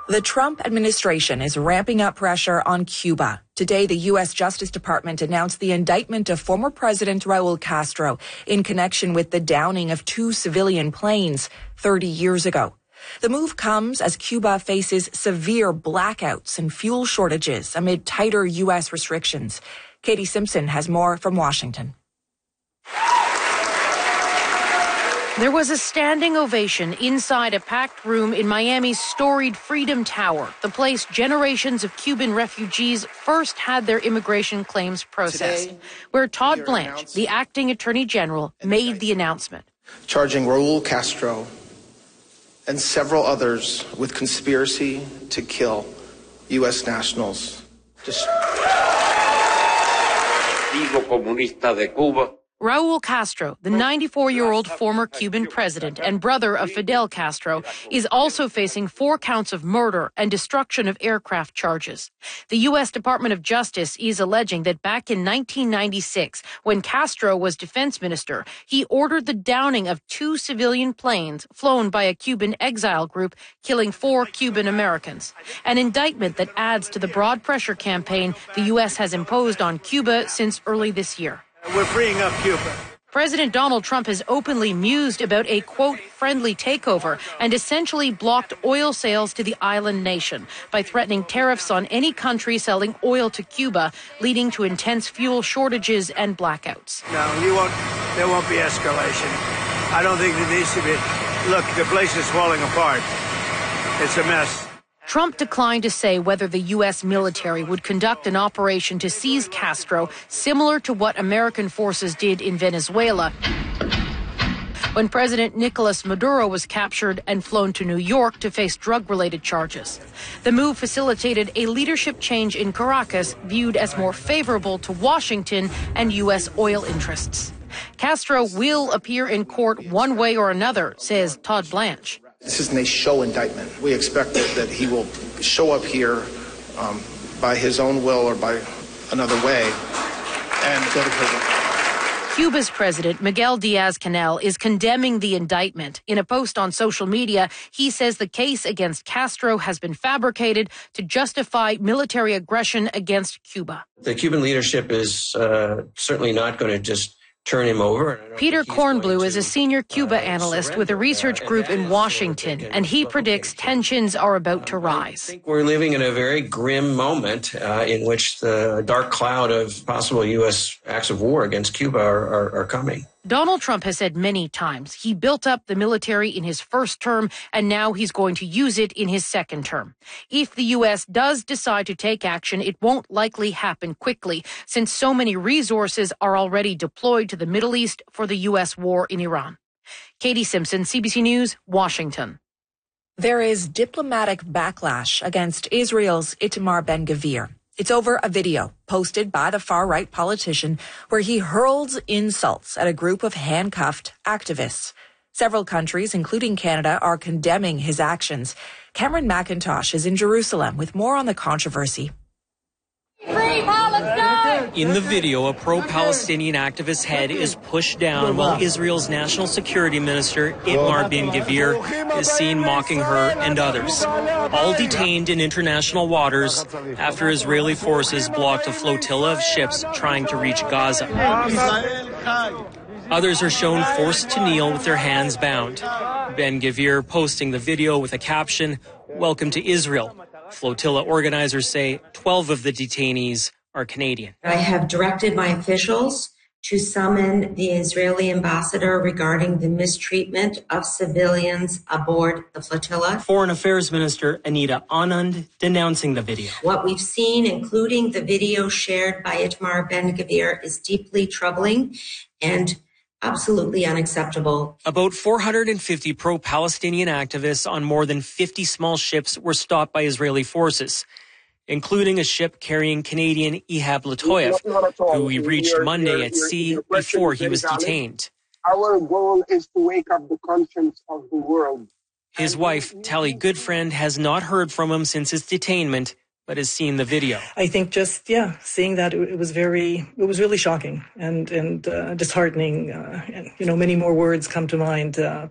The Trump administration is ramping up pressure on Cuba. Today, the U.S. Justice Department announced the indictment of former President Raul Castro in connection with the downing of 2 civilian planes 30 years ago. The move comes as Cuba faces severe blackouts and fuel shortages amid tighter U.S. restrictions. Katie Simpson has more from Washington. There was a standing ovation inside a packed room in Miami's storied Freedom Tower, the place generations of Cuban refugees first had their immigration claims processed, where Todd Blanche, the acting attorney general, made the announcement. Charging Raul Castro and several others with conspiracy to kill U.S. nationals. Partido Comunista de Cuba. Raul Castro, the 94-year-old former Cuban president and brother of Fidel Castro, is also facing 4 counts of murder and destruction of aircraft charges. The U.S. Department of Justice is alleging that back in 1996, when Castro was defense minister, he ordered the downing of 2 civilian planes flown by a Cuban exile group, killing 4 Cuban Americans. An indictment that adds to the broad pressure campaign the U.S. has imposed on Cuba since early this year. We're freeing up Cuba. President Donald Trump has openly mused about a, quote, friendly takeover and essentially blocked oil sales to the island nation by threatening tariffs on any country selling oil to Cuba, leading to intense fuel shortages and blackouts. No, there won't be escalation. I don't think there needs to be. Look, the place is falling apart. It's a mess. Trump declined to say whether the U.S. military would conduct an operation to seize Castro, similar to what American forces did in Venezuela when President Nicolas Maduro was captured and flown to New York to face drug-related charges. The move facilitated a leadership change in Caracas viewed as more favorable to Washington and U.S. oil interests. Castro will appear in court one way or another, says Todd Blanche. This isn't a show indictment. We expect that he will show up here by his own will or by another way and go to prison. Cuba's president, Miguel Diaz-Canel, is condemning the indictment. In a post on social media, he says the case against Castro has been fabricated to justify military aggression against Cuba. The Cuban leadership is certainly not going to just turn him over. Peter Kornblue is a senior Cuba analyst with a research group in Washington, and he predicts tensions are about to rise. I think we're living in a very grim moment in which the dark cloud of possible U.S. acts of war against Cuba are coming. Donald Trump has said many times he built up the military in his first term, and now he's going to use it in his second term. If the U.S. does decide to take action, it won't likely happen quickly, since so many resources are already deployed to the Middle East for the U.S. war in Iran. Katie Simpson, CBC News, Washington. There is diplomatic backlash against Israel's Itamar Ben-Gvir. It's over a video posted by the far-right politician where he hurls insults at a group of handcuffed activists. Several countries, including Canada, are condemning his actions. Cameron McIntosh is in Jerusalem with more on the controversy. Free Palestine! In the video, a pro-Palestinian activist's head is pushed down while Israel's national security minister, Itamar Ben-Gvir, is seen mocking her and others. All detained in international waters after Israeli forces blocked a flotilla of ships trying to reach Gaza. Others are shown forced to kneel with their hands bound. Ben-Gvir posting the video with a caption, "Welcome to Israel." Flotilla organizers say 12 of the detainees are Canadian. I have directed my officials to summon the Israeli ambassador regarding the mistreatment of civilians aboard the flotilla. Foreign Affairs Minister Anita Anand denouncing the video. What we've seen, including the video shared by Itamar Ben-Gvir, is deeply troubling and absolutely unacceptable. About 450 pro-Palestinian activists on more than 50 small ships were stopped by Israeli forces, including a ship carrying Canadian Ihab Latoyev, who we reached Monday at sea before he was detained. Our goal is to wake up the conscience of the world. His wife, Tally Goodfriend, has not heard from him since his detainment, but has seen the video. I think just, seeing that, it was really shocking and disheartening. And, many more words come to mind.